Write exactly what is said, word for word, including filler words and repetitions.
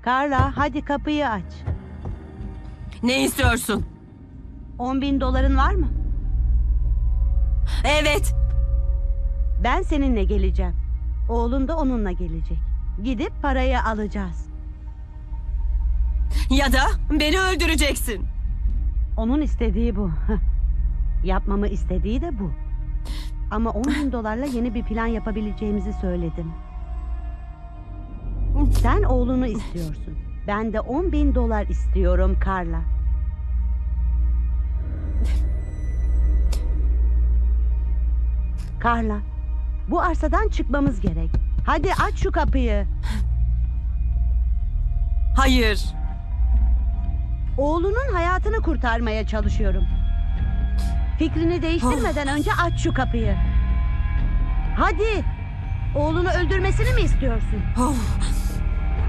Carla, hadi kapıyı aç. Ne istiyorsun? On bin doların var mı? Evet. Ben seninle geleceğim. Oğlun da onunla gelecek. Gidip parayı alacağız. Ya da beni öldüreceksin. Onun istediği bu. Yapmamı istediği de bu. Ama on bin dolarla yeni bir plan yapabileceğimizi söyledim. Sen oğlunu istiyorsun. Ben de on bin dolar istiyorum Carla. Carla, bu arsadan çıkmamız gerek. Hadi aç şu kapıyı. Hayır. Oğlunun hayatını kurtarmaya çalışıyorum. Fikrini değiştirmeden önce aç şu kapıyı. Hadi. Oğlunu öldürmesini mi istiyorsun? Of.